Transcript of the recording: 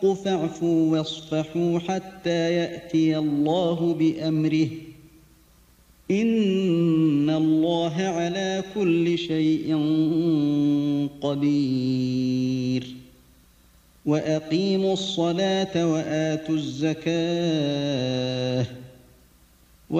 فاعفوا واصفحوا حتى يأتي الله بأمره إن الله على كل شيء قدير وأقيموا الصلاة وآتوا الزكاة